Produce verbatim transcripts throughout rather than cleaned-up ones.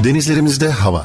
Denizlerimizde hava.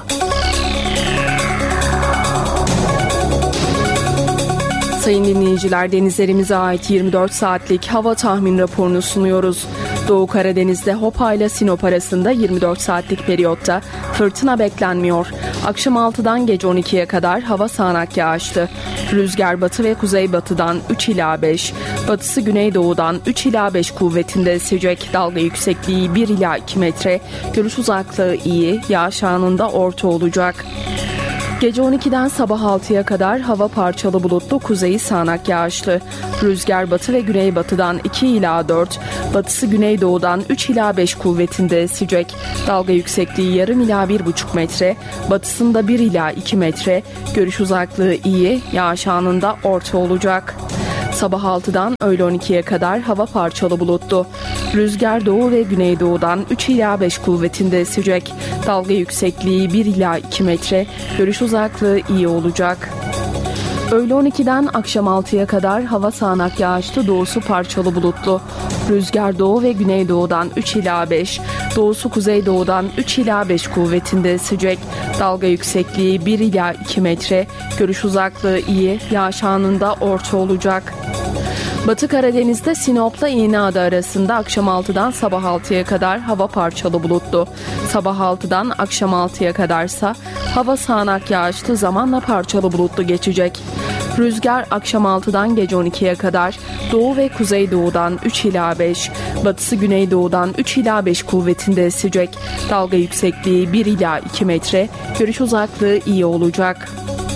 Sayın dinleyiciler, denizlerimize ait yirmi dört saatlik hava tahmin raporunu sunuyoruz. Doğu Karadeniz'de Hopa ile Sinop arasında yirmi dört saatlik periyotta fırtına beklenmiyor. Akşam altıdan gece on ikiye kadar hava sağanak yağışlı. Rüzgar batı ve kuzeybatıdan üç ila beş, batısı güneydoğudan üç ila beş kuvvetinde esecek. Dalga yüksekliği bir ila iki metre, görüş uzaklığı iyi, yağış anında orta olacak. Gece on ikiden sabah altıya kadar hava parçalı bulutlu, kuzeyi sağanak yağışlı. Rüzgar batı ve güneybatıdan iki ila dört, batısı güneydoğudan üç ila beş kuvvetinde esecek. Dalga yüksekliği yarım ila bir buçuk metre, batısında bir ila iki metre, görüş uzaklığı iyi, yağış anında orta olacak. Sabah altıdan öğle on ikiye kadar hava parçalı bulutlu. Rüzgar doğu ve güneydoğudan üç ila beş kuvvetinde esecek. Dalga yüksekliği bir ila iki metre, görüş uzaklığı iyi olacak. Öğle on ikiden akşam altıya kadar hava sağanak yağışlı, doğusu parçalı bulutlu. Rüzgar doğu ve güneydoğudan üç ila beş, doğusu kuzeydoğudan üç ila beş kuvvetinde esecek. Dalga yüksekliği bir ila iki metre, görüş uzaklığı iyi, yağış anında orta olacak. Batı Karadeniz'de Sinop'la İğneada arasında akşam altıdan sabah altıya kadar hava parçalı bulutlu. Sabah altıdan akşam altıya kadarsa hava sağanak yağışlı, zamanla parçalı bulutlu geçecek. Rüzgar akşam altıdan gece on ikiye kadar doğu ve kuzeydoğudan üç ila beş, batısı güneydoğudan üç ila beş kuvvetinde esecek. Dalga yüksekliği bir ila iki metre, görüş uzaklığı iyi olacak.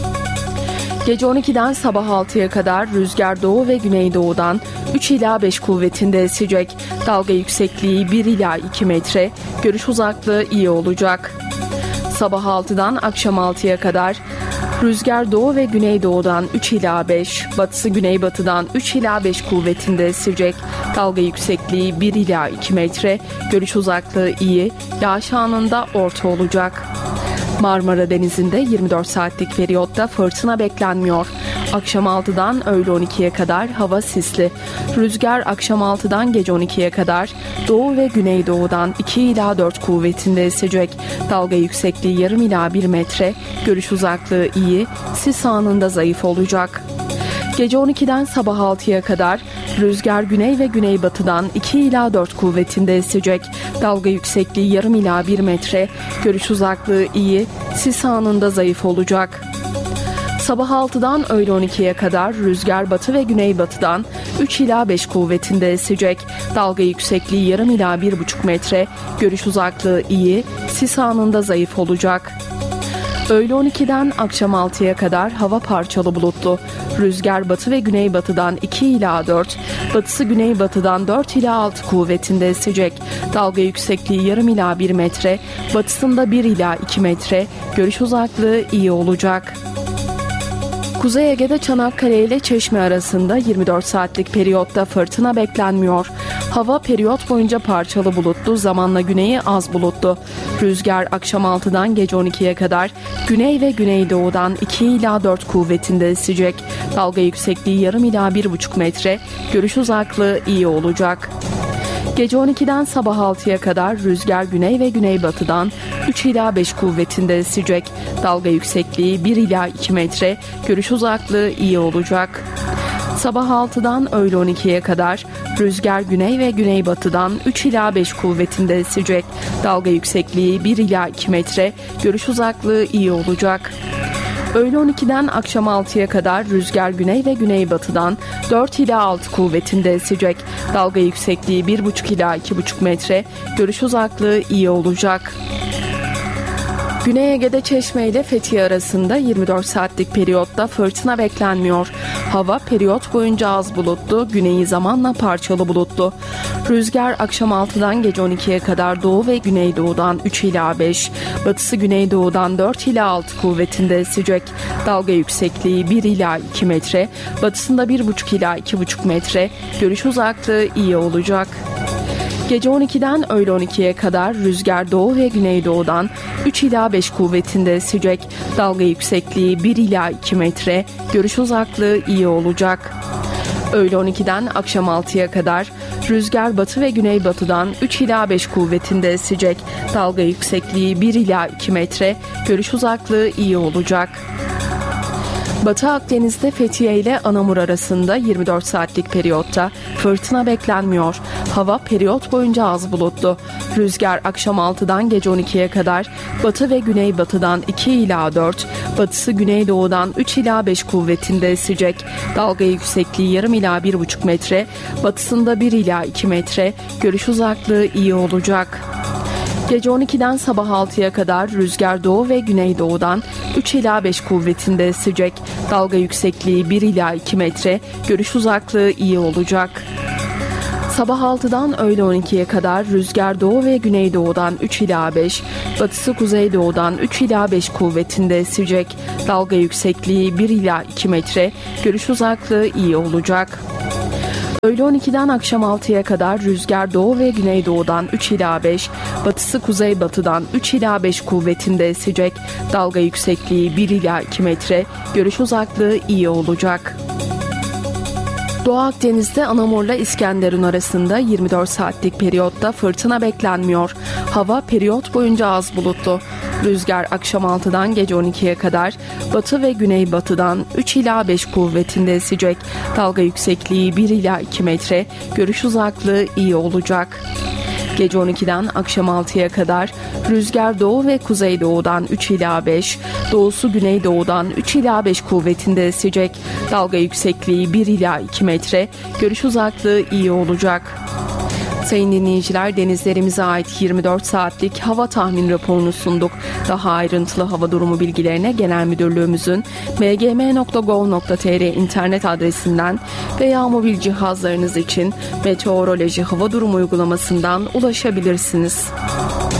Gece on ikiden sabah altıya kadar rüzgar doğu ve güneydoğudan üç ila beş kuvvetinde esecek. Dalga yüksekliği bir ila iki metre, görüş uzaklığı iyi olacak. Sabah altıdan akşam altıya kadar rüzgar doğu ve güneydoğudan üç ila beş, batısı güneybatıdan üç ila beş kuvvetinde esecek. Dalga yüksekliği bir ila iki metre, görüş uzaklığı iyi, yağış anında orta olacak. Marmara Denizi'nde yirmi dört saatlik periyotta fırtına beklenmiyor. Akşam altıdan öğle on ikiye kadar hava sisli. Rüzgar akşam altıdan gece on ikiye kadar doğu ve güneydoğudan iki ila dört kuvvetinde esecek. Dalga yüksekliği yarım ila bir metre, görüş uzaklığı iyi, sis anında zayıf olacak. Gece on ikiden sabah altıya kadar rüzgar güney ve güneybatıdan iki ila dört kuvvetinde esecek. Dalga yüksekliği yarım ila bir metre, görüş uzaklığı iyi, sis anında zayıf olacak. Sabah altıdan öğle on ikiye kadar rüzgar batı ve güneybatıdan üç ila beş kuvvetinde esecek. Dalga yüksekliği yarım ila bir buçuk metre, görüş uzaklığı iyi, sis anında zayıf olacak. Öğle on ikiden akşam altıya kadar hava parçalı bulutlu. Rüzgar batı ve güneybatıdan iki ila dört, batısı güneybatıdan dört ila altı kuvvetinde esecek. Dalga yüksekliği yarım ila bir metre, batısında bir ila iki metre, görüş uzaklığı iyi olacak. Kuzey Ege'de Çanakkale ile Çeşme arasında yirmi dört saatlik periyotta fırtına beklenmiyor. Hava periyot boyunca parçalı bulutlu, zamanla güneyi az bulutlu. Rüzgar akşam altıdan gece on ikiye kadar güney ve güneydoğudan iki ila dört kuvvetinde esecek. Dalga yüksekliği yarım ila bir buçuk metre, görüş uzaklığı iyi olacak. Gece on ikiden sabah altıya kadar rüzgar güney ve güneybatıdan üç ila beş kuvvetinde esecek. Dalga yüksekliği bir ila iki metre, görüş uzaklığı iyi olacak. Sabah altıdan öğle on ikiye kadar rüzgar güney ve güneybatıdan üç ila beş kuvvetinde esecek. Dalga yüksekliği bir ila iki metre, görüş uzaklığı iyi olacak. Öğle on ikiden akşam altıya kadar rüzgar güney ve güneybatıdan dört ila altı kuvvetinde esecek. Dalga yüksekliği bir buçuk ila iki buçuk metre, görüş uzaklığı iyi olacak. Güney Ege'de Çeşme ile Fethiye arasında yirmi dört saatlik periyotta fırtına beklenmiyor. Hava periyot boyunca az bulutlu, güneyi zamanla parçalı bulutlu. Rüzgar akşam altıdan gece on ikiye kadar doğu ve güneydoğudan üç ila beş, batısı güneydoğudan dört ila altı kuvvetinde esecek. Dalga yüksekliği bir ila iki metre, batısında bir buçuk ila iki buçuk metre, görüş uzaklığı iyi olacak. Gece on ikiden öğle on ikiye kadar rüzgar doğu ve güneydoğudan üç ila beş kuvvetinde esecek. Dalga yüksekliği bir ila iki metre, görüş uzaklığı iyi olacak. Öğle on ikiden akşam altıya kadar Rüzgar batı ve güneybatıdan üç ila beş kuvvetinde esecek. Dalga yüksekliği bir ila iki metre. Görüş uzaklığı iyi olacak. Batı Akdeniz'de Fethiye ile Anamur arasında yirmi dört saatlik periyotta fırtına beklenmiyor. Hava periyot boyunca az bulutlu. Rüzgar akşam altıdan gece on ikiye kadar batı ve güneybatıdan iki ila dört, batısı güneydoğudan üç ila beş kuvvetinde esecek. Dalga yüksekliği yarım ila bir buçuk metre, batısında bir ila iki metre. Görüş uzaklığı iyi olacak. Gece on ikiden sabah altıya kadar rüzgar doğu ve güneydoğudan üç ila beş kuvvetinde esecek. Dalga yüksekliği bir ila iki metre, görüş uzaklığı iyi olacak. Sabah altıdan öğle on ikiye kadar rüzgar doğu ve güneydoğudan üç ila beş, batısı kuzeydoğudan üç ila beş kuvvetinde esecek. Dalga yüksekliği bir ila iki metre, görüş uzaklığı iyi olacak. Öğle on ikiden akşam altıya kadar rüzgar doğu ve güneydoğudan üç ila beş, batısı kuzeybatıdan üç ila beş kuvvetinde esecek. Dalga yüksekliği bir ila iki metre, görüş uzaklığı iyi olacak. Doğu Akdeniz'de Anamur'la İskenderun arasında yirmi dört saatlik periyotta fırtına beklenmiyor. Hava periyot boyunca az bulutlu. Rüzgar akşam altıdan gece on ikiye kadar batı ve güneybatıdan üç ila beş kuvvetinde esecek. Dalga yüksekliği bir ila iki metre, görüş uzaklığı iyi olacak. Gece on ikiden akşam altıya kadar rüzgar doğu ve kuzeydoğudan üç ila beş, doğusu güneydoğudan üç ila beş kuvvetinde esecek. Dalga yüksekliği bir ila iki metre, görüş uzaklığı iyi olacak. Sayın dinleyiciler, denizlerimize ait yirmi dört saatlik hava tahmin raporunu sunduk. Daha ayrıntılı hava durumu bilgilerine Genel Müdürlüğümüzün m g m nokta gov nokta t r internet adresinden veya mobil cihazlarınız için meteoroloji hava durumu uygulamasından ulaşabilirsiniz.